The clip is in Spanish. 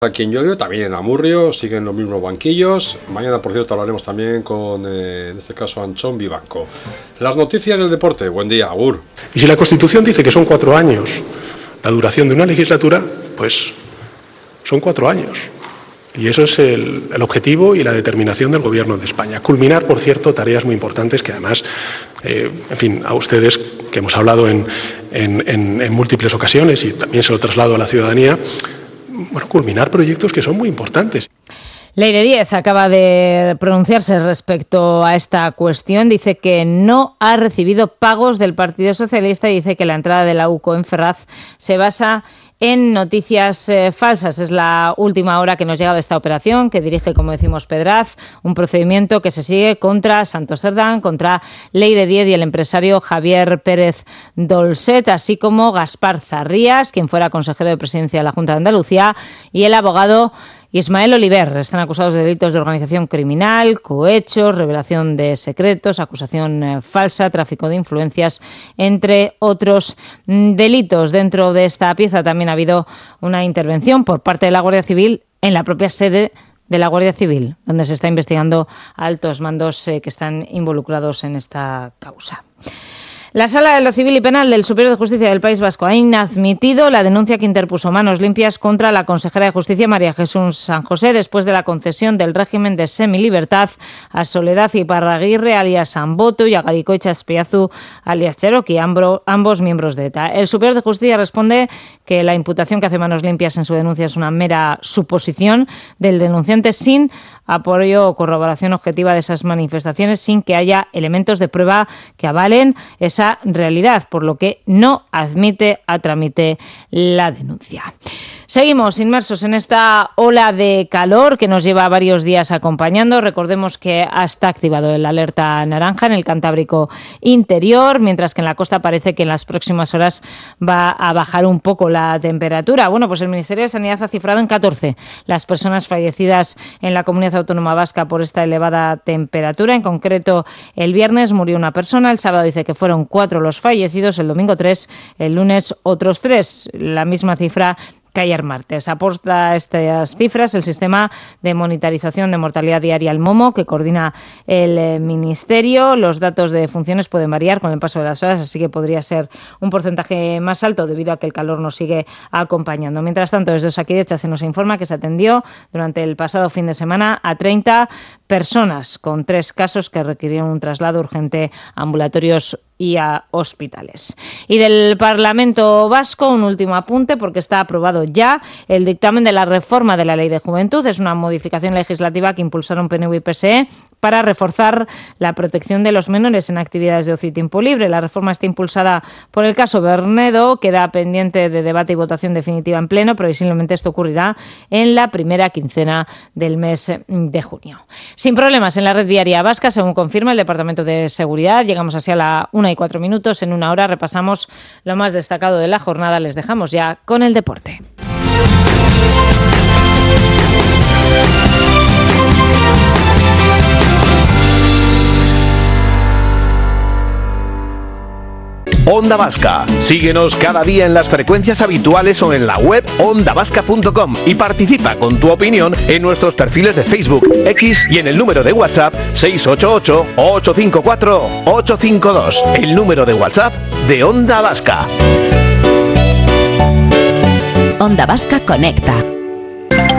Aquí en Llodio, también en Amurrio, siguen los mismos banquillos. Mañana, por cierto, hablaremos también con, en este caso, Anchón Vivanco. Las noticias del deporte. Buen día, Agur. Y si la Constitución dice que son 4 años la duración de una legislatura, pues son 4 años. Y eso es el objetivo y la determinación del Gobierno de España. Culminar, por cierto, tareas muy importantes que además, en fin, a ustedes, que hemos hablado en múltiples ocasiones y también se lo traslado a la ciudadanía, bueno, culminar proyectos que son muy importantes. Leire Díez acaba de pronunciarse respecto a esta cuestión. Dice que no ha recibido pagos del Partido Socialista y dice que la entrada de la UCO en Ferraz se basa en noticias falsas. Es la última hora que nos llega de esta operación que dirige, como decimos, Pedraz, un procedimiento que se sigue contra Santos Cerdán, contra Leire Díez y el empresario Javier Pérez Dolcet, así como Gaspar Zarrías, quien fuera consejero de presidencia de la Junta de Andalucía, y el abogado Ismael Oliver. Están acusados de delitos de organización criminal, cohechos, revelación de secretos, acusación falsa, tráfico de influencias, entre otros delitos. Dentro de esta pieza también ha habido una intervención por parte de la Guardia Civil en la propia sede de la Guardia Civil, donde se está investigando a altos mandos que están involucrados en esta causa. La Sala de lo Civil y Penal del Superior de Justicia del País Vasco ha inadmitido la denuncia que interpuso Manos Limpias contra la consejera de Justicia María Jesús San José después de la concesión del régimen de semilibertad a Soledad Iparraguirre alias Amboto y a Gadicoetxa Espiazu alias Cherokee, ambos miembros de ETA. El Superior de Justicia responde que la imputación que hace Manos Limpias en su denuncia es una mera suposición del denunciante sin apoyo o corroboración objetiva de esas manifestaciones, sin que haya elementos de prueba que avalen esa realidad, por lo que no admite a trámite la denuncia. Seguimos inmersos en esta ola de calor que nos lleva varios días acompañando. Recordemos que está activado el alerta naranja en el Cantábrico interior, mientras que en la costa parece que en las próximas horas va a bajar un poco la temperatura. Bueno, pues el Ministerio de Sanidad ha cifrado en 14 las personas fallecidas en la Comunidad Autónoma Vasca por esta elevada temperatura. En concreto, el viernes murió una persona, el sábado dice que fueron 4 los fallecidos, el domingo 3, el lunes otros 3. La misma cifra que ayer martes. Aporta estas cifras el sistema de monitorización de mortalidad diaria, el MOMO, que coordina el Ministerio. Los datos de defunciones pueden variar con el paso de las horas, así que podría ser un porcentaje más alto debido a que el calor nos sigue acompañando. Mientras tanto, desde Osakidetza se nos informa que se atendió durante el pasado fin de semana a 30 personas, con 3 casos que requirieron un traslado urgente a ambulatorios y a hospitales. Y del Parlamento Vasco, un último apunte, porque está aprobado ya el dictamen de la reforma de la Ley de Juventud. Es una modificación legislativa que impulsaron PNV y PSE para reforzar la protección de los menores en actividades de ocio y tiempo libre. La reforma está impulsada por el caso Bernedo, queda pendiente de debate y votación definitiva en pleno. Previsiblemente esto ocurrirá en la primera quincena del mes de junio. Sin problemas en la red viaria vasca, según confirma el Departamento de Seguridad. Llegamos así a la 1:04. En una hora repasamos lo más destacado de la jornada. Les dejamos ya con el deporte. Onda Vasca. Síguenos cada día en las frecuencias habituales o en la web ondavasca.com y participa con tu opinión en nuestros perfiles de Facebook, X y en el número de WhatsApp 688-854-852. El número de WhatsApp de Onda Vasca. Onda Vasca conecta.